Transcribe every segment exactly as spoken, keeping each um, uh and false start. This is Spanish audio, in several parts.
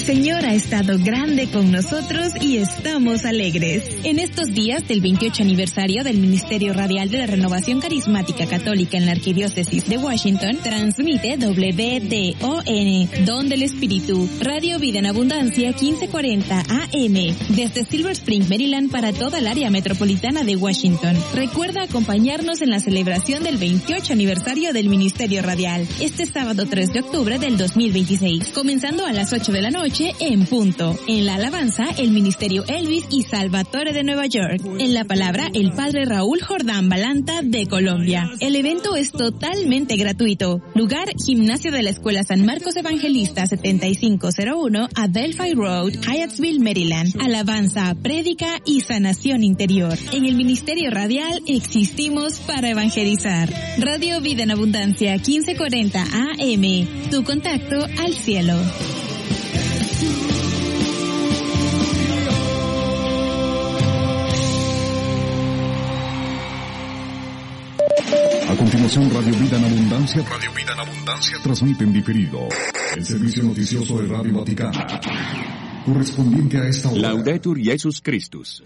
Señor ha estado grande con nosotros y estamos alegres. En estos días del veintiocho aniversario del Ministerio Radial de la Renovación Carismática Católica en la Arquidiócesis de Washington, transmite W D O N, Don del Espíritu, Radio Vida en Abundancia quince cuarenta A M, desde Silver Spring, Maryland, para toda el área metropolitana de Washington. Recuerda acompañarnos en la celebración del veintiocho aniversario del Ministerio Radial, este sábado tres de octubre del dos mil veintiséis, comenzando a las ocho de la noche en punto. En la alabanza, el Ministerio Elvis y Salvatore de Nueva York. En la palabra, el Padre Raúl Jordán Balanta de Colombia. El evento es totalmente gratuito. Lugar, Gimnasio de la Escuela San Marcos Evangelista setenta y cinco cero uno, Adelphi Road, Hyattsville, Maryland. Alabanza, prédica y sanación interior. En el Ministerio Radial existimos para evangelizar. Radio Vida en Abundancia quince cuarenta A M. Tu contacto al cielo. A continuación, Radio Vida en Abundancia, Radio Vida en Abundancia transmite en diferido el servicio noticioso de Radio Vaticano, correspondiente a esta hora. Laudetur Jesus Christus.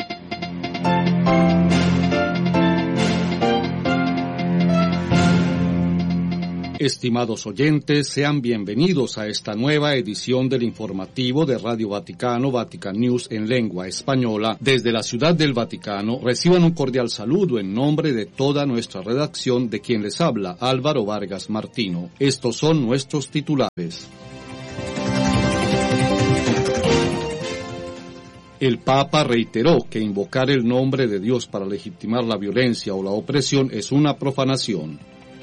Estimados oyentes, sean bienvenidos a esta nueva edición del informativo de Radio Vaticano, Vatican News en lengua española. Desde la Ciudad del Vaticano, reciban un cordial saludo en nombre de toda nuestra redacción, de quien les habla Álvaro Vargas Martino. Estos son nuestros titulares. El Papa reiteró que invocar el nombre de Dios para legitimar la violencia o la opresión es una profanación.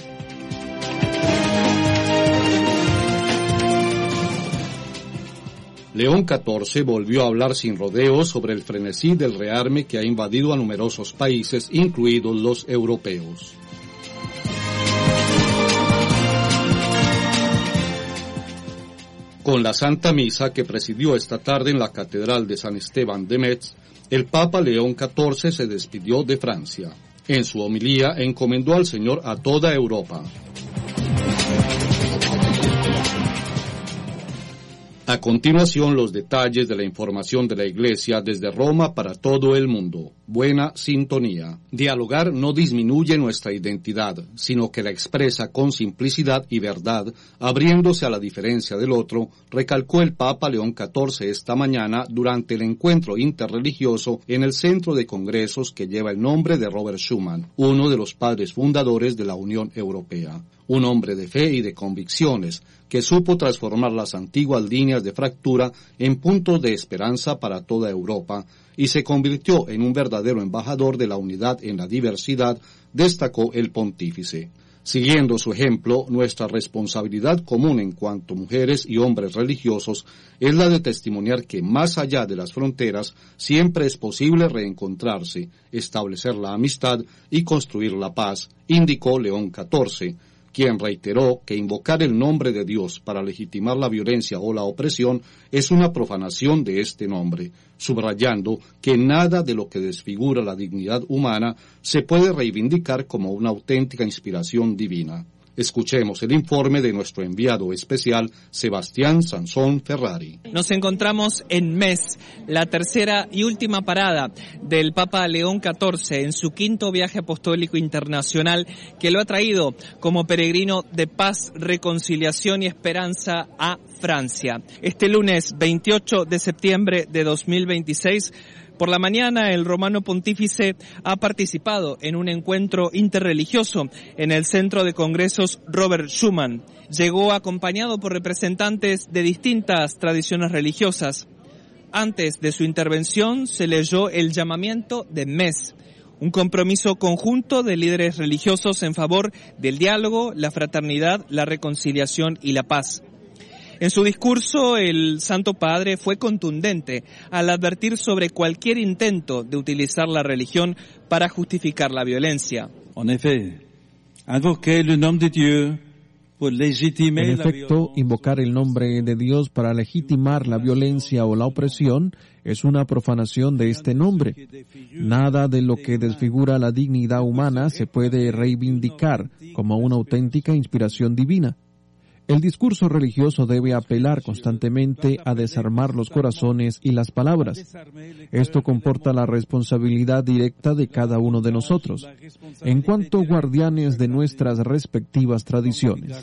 León catorce volvió a hablar sin rodeos sobre el frenesí del rearme que ha invadido a numerosos países, incluidos los europeos. Con la Santa Misa que presidió esta tarde en la Catedral de San Esteban de Metz, el Papa León catorce se despidió de Francia. En su homilía encomendó al Señor a toda Europa. A continuación, los detalles de la información de la Iglesia desde Roma para todo el mundo. Buena sintonía. Dialogar no disminuye nuestra identidad, sino que la expresa con simplicidad y verdad, abriéndose a la diferencia del otro, recalcó el Papa León catorce esta mañana durante el encuentro interreligioso en el Centro de Congresos que lleva el nombre de Robert Schuman, uno de los padres fundadores de la Unión Europea. Un hombre de fe y de convicciones, que supo transformar las antiguas líneas de fractura en puntos de esperanza para toda Europa, y se convirtió en un verdadero embajador de la unidad en la diversidad, destacó el pontífice. Siguiendo su ejemplo, nuestra responsabilidad común en cuanto mujeres y hombres religiosos es la de testimoniar que más allá de las fronteras siempre es posible reencontrarse, establecer la amistad y construir la paz, indicó León catorce, quien reiteró que invocar el nombre de Dios para legitimar la violencia o la opresión es una profanación de este nombre, subrayando que nada de lo que desfigura la dignidad humana se puede reivindicar como una auténtica inspiración divina. Escuchemos el informe de nuestro enviado especial, Sebastián Sansón Ferrari. Nos encontramos en Metz, la tercera y última parada del Papa León catorce en su quinto viaje apostólico internacional que lo ha traído como peregrino de paz, reconciliación y esperanza a Francia. Este lunes veintiocho de septiembre de dos mil veintiséis, por la mañana, el romano pontífice ha participado en un encuentro interreligioso en el Centro de Congresos Robert Schuman. Llegó acompañado por representantes de distintas tradiciones religiosas. Antes de su intervención se leyó el llamamiento de Metz, un compromiso conjunto de líderes religiosos en favor del diálogo, la fraternidad, la reconciliación y la paz. En su discurso, el Santo Padre fue contundente al advertir sobre cualquier intento de utilizar la religión para justificar la violencia. En effet, invoquer le nom de Dieu pour légitimer En efecto, invocar el nombre de Dios para legitimar la violencia o la opresión es una profanación de este nombre. Nada de lo que desfigura la dignidad humana se puede reivindicar como una auténtica inspiración divina. El discurso religioso debe apelar constantemente a desarmar los corazones y las palabras. Esto comporta la responsabilidad directa de cada uno de nosotros, en cuanto guardianes de nuestras respectivas tradiciones.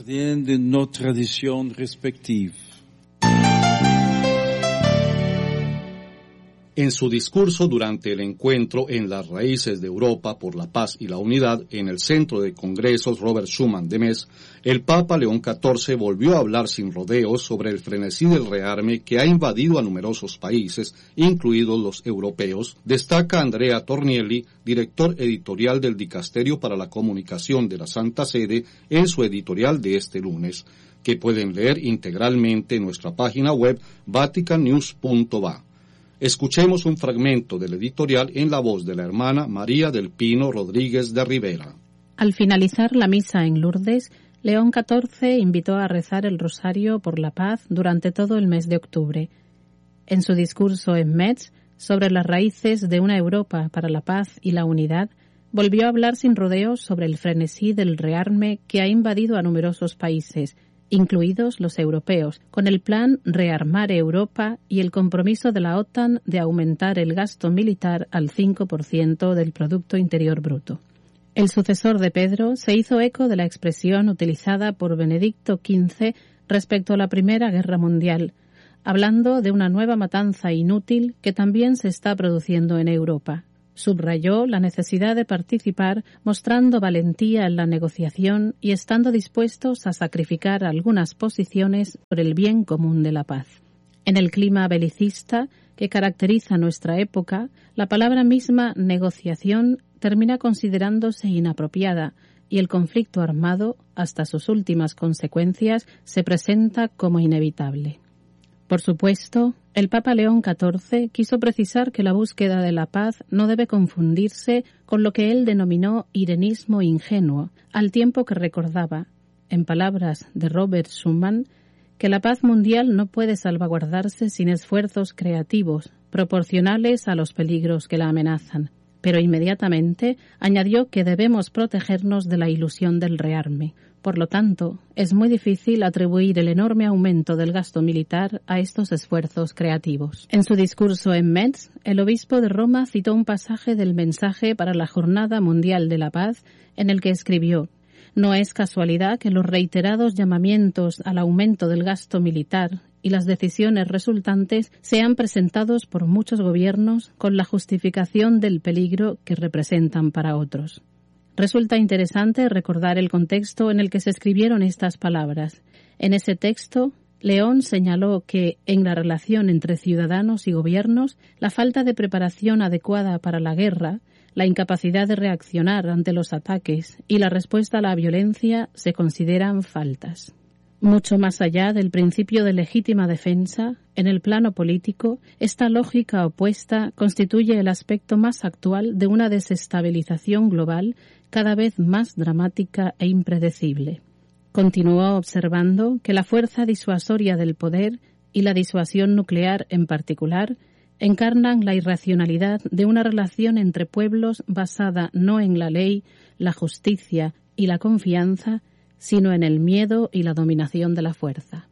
En su discurso durante el encuentro en las raíces de Europa por la paz y la unidad en el Centro de Congresos Robert Schuman de Metz, el Papa León catorce volvió a hablar sin rodeos sobre el frenesí del rearme que ha invadido a numerosos países, incluidos los europeos, destaca Andrea Tornielli, director editorial del Dicasterio para la Comunicación de la Santa Sede, en su editorial de este lunes, que pueden leer integralmente en nuestra página web vatican news punto va. Escuchemos un fragmento del editorial en la voz de la hermana María del Pino Rodríguez de Rivera. Al finalizar la misa en Lourdes, León catorce invitó a rezar el rosario por la paz durante todo el mes de octubre. En su discurso en Metz, sobre las raíces de una Europa para la paz y la unidad, volvió a hablar sin rodeos sobre el frenesí del rearme que ha invadido a numerosos países, incluidos los europeos, con el plan Rearmar Europa y el compromiso de la OTAN de aumentar el gasto militar al cinco por ciento del Producto Interior Bruto. El sucesor de Pedro se hizo eco de la expresión utilizada por Benedicto quince respecto a la Primera Guerra Mundial, hablando de una nueva matanza inútil que también se está produciendo en Europa. Subrayó la necesidad de participar mostrando valentía en la negociación y estando dispuestos a sacrificar algunas posiciones por el bien común de la paz. En el clima belicista que caracteriza nuestra época, la palabra misma negociación termina considerándose inapropiada y el conflicto armado, hasta sus últimas consecuencias, se presenta como inevitable. Por supuesto, el Papa León catorce quiso precisar que la búsqueda de la paz no debe confundirse con lo que él denominó irenismo ingenuo, al tiempo que recordaba, en palabras de Robert Schuman, que la paz mundial no puede salvaguardarse sin esfuerzos creativos, proporcionales a los peligros que la amenazan. Pero inmediatamente añadió que debemos protegernos de la ilusión del rearme. Por lo tanto, es muy difícil atribuir el enorme aumento del gasto militar a estos esfuerzos creativos. En su discurso en Metz, el obispo de Roma citó un pasaje del mensaje para la Jornada Mundial de la Paz, en el que escribió: «No es casualidad que los reiterados llamamientos al aumento del gasto militar y las decisiones resultantes sean presentados por muchos gobiernos con la justificación del peligro que representan para otros». Resulta interesante recordar el contexto en el que se escribieron estas palabras. En ese texto, León señaló que, en la relación entre ciudadanos y gobiernos, la falta de preparación adecuada para la guerra, la incapacidad de reaccionar ante los ataques y la respuesta a la violencia se consideran faltas. Mucho más allá del principio de legítima defensa, en el plano político, esta lógica opuesta constituye el aspecto más actual de una desestabilización global cada vez más dramática e impredecible. Continuó observando que la fuerza disuasoria del poder y la disuasión nuclear en particular encarnan la irracionalidad de una relación entre pueblos basada no en la ley, la justicia y la confianza, sino en el miedo y la dominación de la fuerza.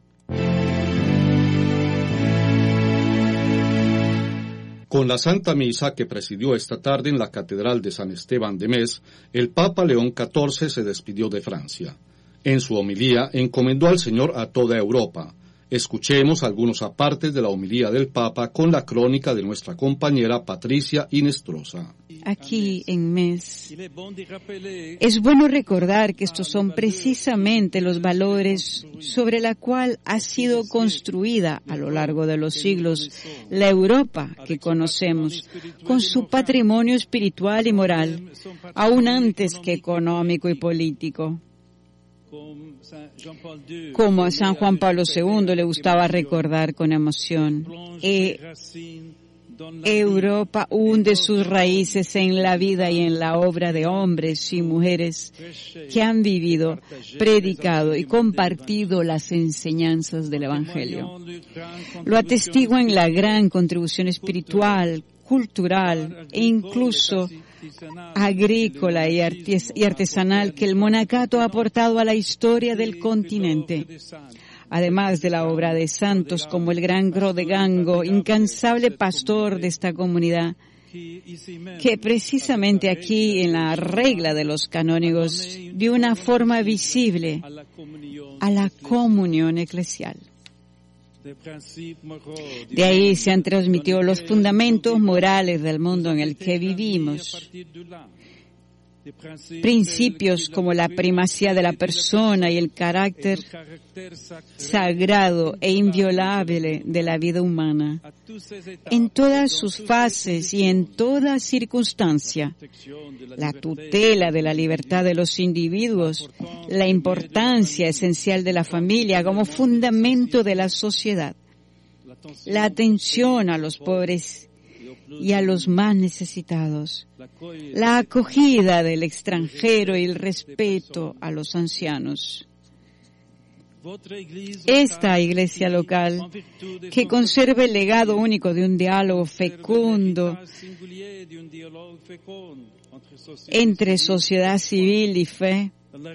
Con la Santa Misa que presidió esta tarde en la Catedral de San Esteban de Metz, el Papa León catorce se despidió de Francia. En su homilía encomendó al Señor a toda Europa. Escuchemos algunos apartes de la homilía del Papa con la crónica de nuestra compañera Patricia Inestrosa. Aquí en Metz, es bueno recordar que estos son precisamente los valores sobre la cual ha sido construida a lo largo de los siglos la Europa que conocemos, con su patrimonio espiritual y moral, aún antes que económico y político. Como a San Juan Pablo segundo le gustaba recordar con emoción, e Europa hunde sus raíces en la vida y en la obra de hombres y mujeres que han vivido, predicado y compartido las enseñanzas del Evangelio. Lo atestiguan la gran contribución espiritual, cultural e incluso agrícola y artesanal que el monacato ha aportado a la historia del continente. Además de la obra de santos como el gran Grodegango, incansable pastor de esta comunidad, que precisamente aquí en la regla de los canónigos dio una forma visible a la comunión eclesial. De ahí se han transmitido los fundamentos morales del mundo en el que vivimos. Principios como la primacía de la persona y el carácter sagrado e inviolable de la vida humana, en todas sus fases y en toda circunstancia, la tutela de la libertad de los individuos, la importancia esencial de la familia como fundamento de la sociedad, la atención a los pobres y a los más necesitados, la acogida del extranjero y el respeto a los ancianos. Esta iglesia local, que conserva el legado único de un diálogo fecundo entre sociedad civil y fe,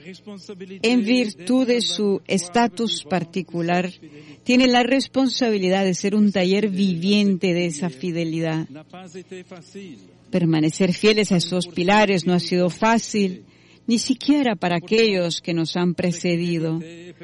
en virtud de su estatus particular, tiene la responsabilidad de ser un taller viviente de esa fidelidad. Permanecer fieles a esos pilares no ha sido fácil, ni siquiera para aquellos que nos han precedido.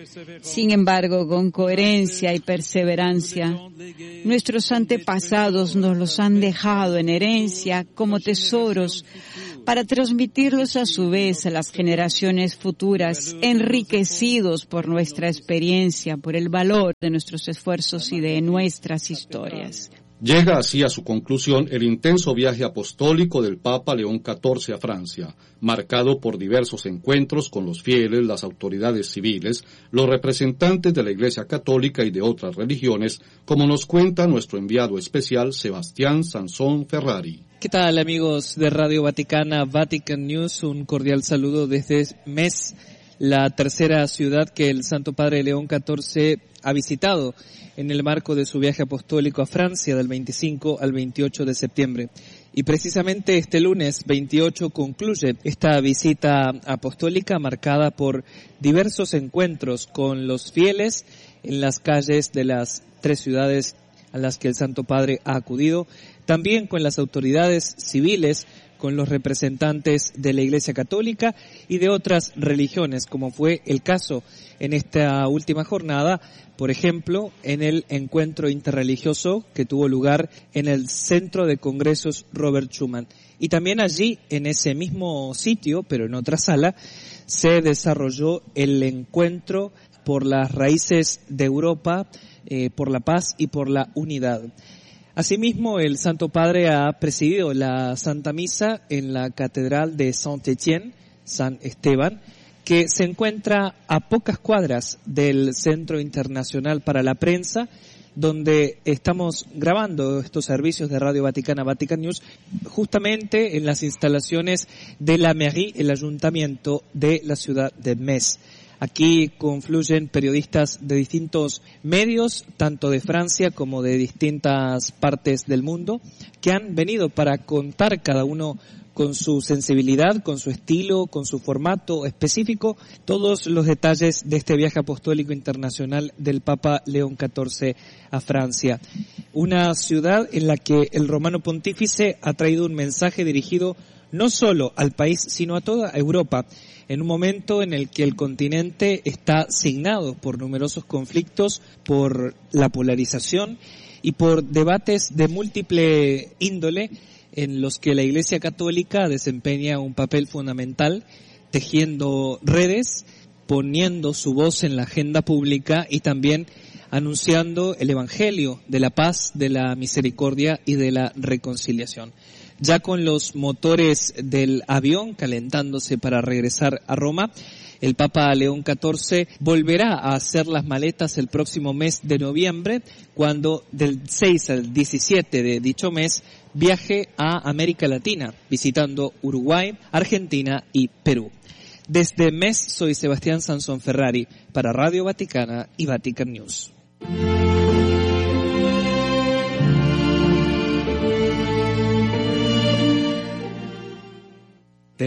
Sin embargo, con coherencia y perseverancia, nuestros antepasados nos los han dejado en herencia como tesoros para transmitirlos a su vez a las generaciones futuras, enriquecidos por nuestra experiencia, por el valor de nuestros esfuerzos y de nuestras historias. Llega así a su conclusión el intenso viaje apostólico del Papa León catorce a Francia, marcado por diversos encuentros con los fieles, las autoridades civiles, los representantes de la Iglesia Católica y de otras religiones, como nos cuenta nuestro enviado especial Sebastián Sansón Ferrari. ¿Qué tal, amigos de Radio Vaticana, Vatican News? Un cordial saludo desde Metz, la tercera ciudad que el Santo Padre León catorce ha visitado en el marco de su viaje apostólico a Francia del veinticinco al veintiocho de septiembre. Y precisamente este lunes veintiocho concluye esta visita apostólica marcada por diversos encuentros con los fieles en las calles de las tres ciudades a las que el Santo Padre ha acudido, también con las autoridades civiles, con los representantes de la Iglesia Católica y de otras religiones, como fue el caso en esta última jornada, por ejemplo, en el encuentro interreligioso que tuvo lugar en el Centro de Congresos Robert Schuman. Y también allí, en ese mismo sitio, pero en otra sala, se desarrolló el encuentro por las raíces de Europa, eh, por la paz y por la unidad. Asimismo, el Santo Padre ha presidido la Santa Misa en la Catedral de Saint-Étienne, San Esteban, que se encuentra a pocas cuadras del Centro Internacional para la Prensa, donde estamos grabando estos servicios de Radio Vaticana, Vatican News, justamente en las instalaciones de la mairie, el ayuntamiento de la ciudad de Metz. Aquí confluyen periodistas de distintos medios, tanto de Francia como de distintas partes del mundo, que han venido para contar cada uno con su sensibilidad, con su estilo, con su formato específico, todos los detalles de este viaje apostólico internacional del Papa León catorce a Francia. Una ciudad en la que el romano pontífice ha traído un mensaje dirigido no solo al país, sino a toda Europa, en un momento en el que el continente está signado por numerosos conflictos, por la polarización y por debates de múltiple índole en los que la Iglesia Católica desempeña un papel fundamental, tejiendo redes, poniendo su voz en la agenda pública y también anunciando el Evangelio de la paz, de la misericordia y de la reconciliación. Ya con los motores del avión calentándose para regresar a Roma, el Papa León catorce volverá a hacer las maletas el próximo mes de noviembre, cuando del seis al diecisiete de dicho mes viaje a América Latina, visitando Uruguay, Argentina y Perú. Desde Metz soy Sebastián Sansón Ferrari para Radio Vaticana y Vatican News.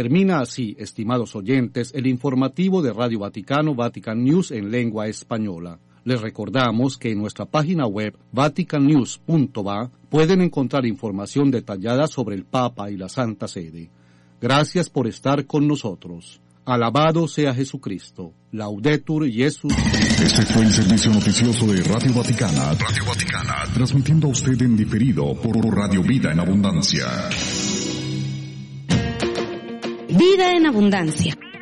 Termina así, estimados oyentes, el informativo de Radio Vaticano, Vatican News en lengua española. Les recordamos que en nuestra página web vatican news punto va pueden encontrar información detallada sobre el Papa y la Santa Sede. Gracias por estar con nosotros. Alabado sea Jesucristo. Laudetur Jesus. Este fue el servicio noticioso de Radio Vaticana. Radio Vaticana. Transmitiendo a usted en diferido por Radio Vida en Abundancia. Vida en Abundancia.